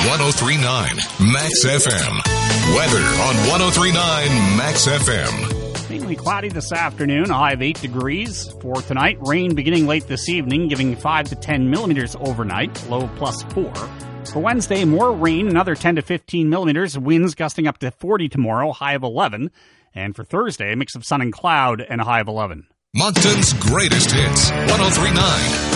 1039 Max FM. Weather on 1039 Max FM. Mainly cloudy this afternoon, a high of 8 degrees. For tonight, rain beginning late this evening, giving 5 to 10 millimeters overnight, low +4. For Wednesday, more rain, another 10 to 15 millimeters, winds gusting up to 40 tomorrow, high of 11. And for Thursday, a mix of sun and cloud and a high of 11. Moncton's greatest hits, 1039